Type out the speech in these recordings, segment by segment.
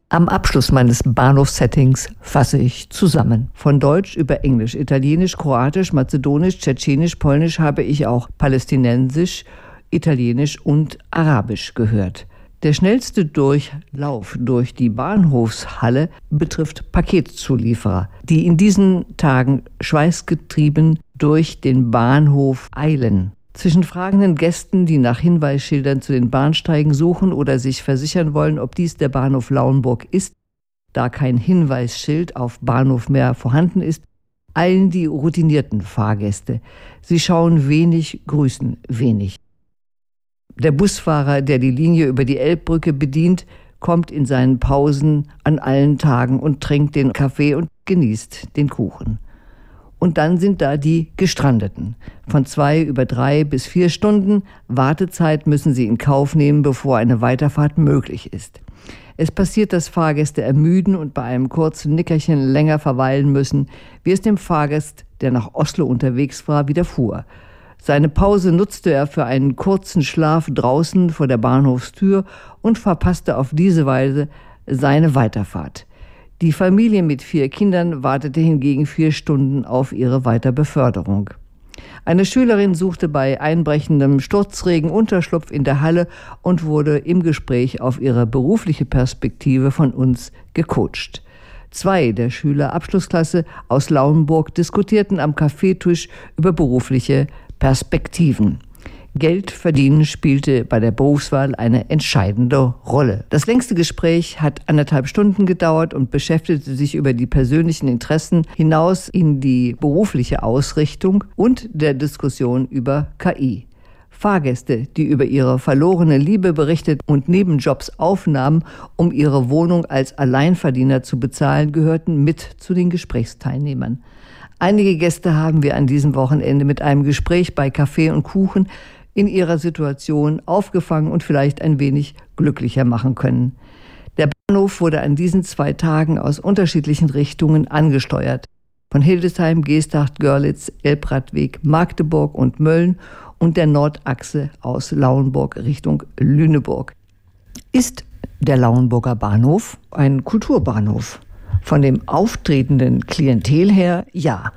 Am Abschluss meines Bahnhofssettings fasse ich zusammen. Von Deutsch über Englisch, Italienisch, Kroatisch, Mazedonisch, Tschetschenisch, Polnisch habe ich auch Palästinensisch, Italienisch und Arabisch gehört. Der schnellste Durchlauf durch die Bahnhofshalle betrifft Paketzulieferer, die in diesen Tagen schweißgetrieben durch den Bahnhof eilen. Zwischen fragenden Gästen, die nach Hinweisschildern zu den Bahnsteigen suchen oder sich versichern wollen, ob dies der Bahnhof Lauenburg ist, da kein Hinweisschild auf Bahnhof mehr vorhanden ist, eilen die routinierten Fahrgäste. Sie schauen wenig, grüßen wenig. Der Busfahrer, der die Linie über die Elbbrücke bedient, kommt in seinen Pausen an allen Tagen und trinkt den Kaffee und genießt den Kuchen. Und dann sind da die Gestrandeten. Von 2 über 3 bis 4 Stunden Wartezeit müssen sie in Kauf nehmen, bevor eine Weiterfahrt möglich ist. Es passiert, dass Fahrgäste ermüden und bei einem kurzen Nickerchen länger verweilen müssen, wie es dem Fahrgast, der nach Oslo unterwegs war, widerfuhr. Seine Pause nutzte er für einen kurzen Schlaf draußen vor der Bahnhofstür und verpasste auf diese Weise seine Weiterfahrt. Die Familie mit 4 Kindern wartete hingegen 4 Stunden auf ihre Weiterbeförderung. Eine Schülerin suchte bei einbrechendem Sturzregen Unterschlupf in der Halle und wurde im Gespräch auf ihre berufliche Perspektive von uns gecoacht. 2 der Schüler Abschlussklasse aus Lauenburg diskutierten am Kaffeetisch über berufliche Perspektiven. Geld verdienen spielte bei der Berufswahl eine entscheidende Rolle. Das längste Gespräch hat 1,5 Stunden gedauert und beschäftigte sich über die persönlichen Interessen hinaus in die berufliche Ausrichtung und der Diskussion über KI. Fahrgäste, die über ihre verlorene Liebe berichtet und Nebenjobs aufnahmen, um ihre Wohnung als Alleinverdiener zu bezahlen, gehörten mit zu den Gesprächsteilnehmern. Einige Gäste haben wir an diesem Wochenende mit einem Gespräch bei Kaffee und Kuchen in ihrer Situation aufgefangen und vielleicht ein wenig glücklicher machen können. Der Bahnhof wurde an diesen 2 Tagen aus unterschiedlichen Richtungen angesteuert. Von Hildesheim, Geesthacht, Görlitz, Elbradweg, Magdeburg und Mölln und der Nordachse aus Lauenburg Richtung Lüneburg. Ist der Lauenburger Bahnhof ein Kulturbahnhof? Von dem auftretenden Klientel her, ja.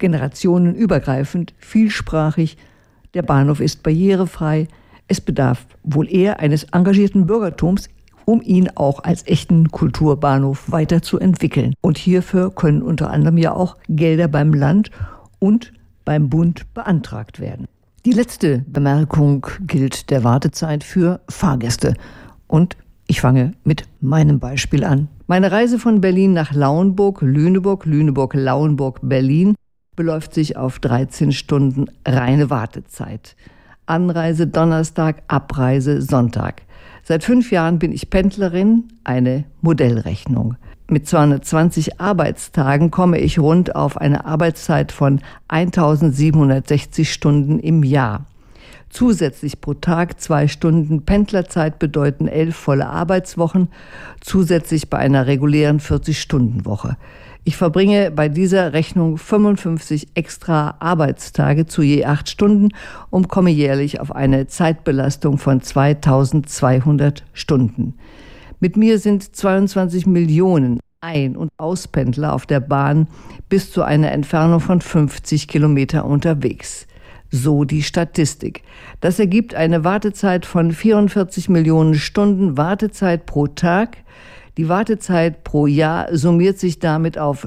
Generationenübergreifend, vielsprachig. Der Bahnhof ist barrierefrei. Es bedarf wohl eher eines engagierten Bürgertums, um ihn auch als echten Kulturbahnhof weiterzuentwickeln. Und hierfür können unter anderem ja auch Gelder beim Land und beim Bund beantragt werden. Die letzte Bemerkung gilt der Wartezeit für Fahrgäste. Und ich fange mit meinem Beispiel an. Meine Reise von Berlin nach Lauenburg, Lüneburg, Lauenburg, Berlin beläuft sich auf 13 Stunden reine Wartezeit. Anreise Donnerstag, Abreise Sonntag. Seit 5 Jahren bin ich Pendlerin, eine Modellrechnung. Mit 220 Arbeitstagen komme ich rund auf eine Arbeitszeit von 1760 Stunden im Jahr. Zusätzlich pro Tag 2 Stunden Pendlerzeit bedeuten 11 volle Arbeitswochen, zusätzlich bei einer regulären 40-Stunden-Woche. Ich verbringe bei dieser Rechnung 55 extra Arbeitstage zu je 8 Stunden und komme jährlich auf eine Zeitbelastung von 2200 Stunden. Mit mir sind 22 Millionen Ein- und Auspendler auf der Bahn bis zu einer Entfernung von 50 Kilometer unterwegs. So die Statistik. Das ergibt eine Wartezeit von 44 Millionen Stunden Wartezeit pro Tag. Die Wartezeit pro Jahr summiert sich damit auf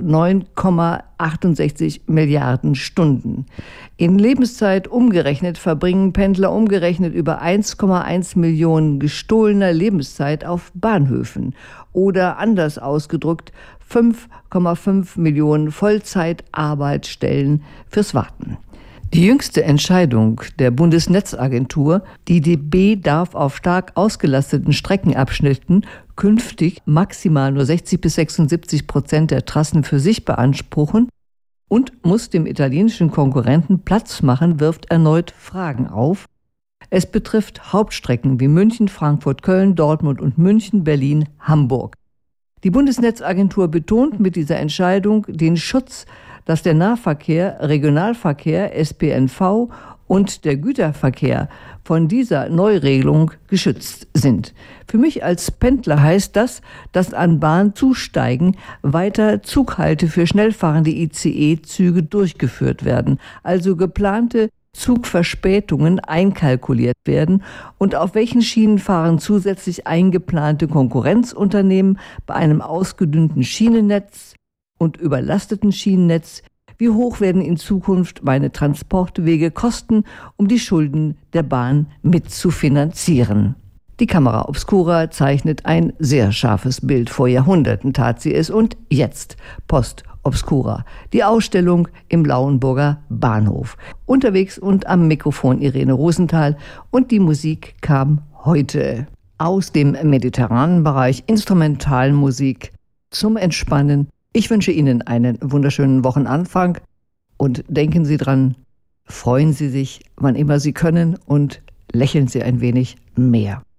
9,68 Milliarden Stunden. In Lebenszeit umgerechnet verbringen Pendler umgerechnet über 1,1 Millionen gestohlener Lebenszeit auf Bahnhöfen oder anders ausgedrückt 5,5 Millionen Vollzeitarbeitsstellen fürs Warten. Die jüngste Entscheidung der Bundesnetzagentur, die DB darf auf stark ausgelasteten Streckenabschnitten künftig maximal nur 60-76% der Trassen für sich beanspruchen und muss dem italienischen Konkurrenten Platz machen, wirft erneut Fragen auf. Es betrifft Hauptstrecken wie München, Frankfurt, Köln, Dortmund und München, Berlin, Hamburg. Die Bundesnetzagentur betont mit dieser Entscheidung den Schutz, dass der Nahverkehr, Regionalverkehr, SPNV und der Güterverkehr von dieser Neuregelung geschützt sind. Für mich als Pendler heißt das, dass an Bahnzusteigen weiter Zughalte für schnellfahrende ICE-Züge durchgeführt werden, also geplante Zugverspätungen einkalkuliert werden und auf welchen Schienen fahren zusätzlich eingeplante Konkurrenzunternehmen bei einem ausgedünnten Schienennetz und überlasteten Schienennetz. Wie hoch werden in Zukunft meine Transportwege kosten, um die Schulden der Bahn mitzufinanzieren? Die Camera Obscura zeichnet ein sehr scharfes Bild. Vor Jahrhunderten tat sie es und jetzt Post Obscura. Die Ausstellung im Lauenburger Bahnhof. Unterwegs und am Mikrofon Irene Rosenthal und die Musik kam heute aus dem mediterranen Bereich, Instrumentalmusik zum Entspannen. Ich wünsche Ihnen einen wunderschönen Wochenanfang und denken Sie dran, freuen Sie sich, wann immer Sie können und lächeln Sie ein wenig mehr.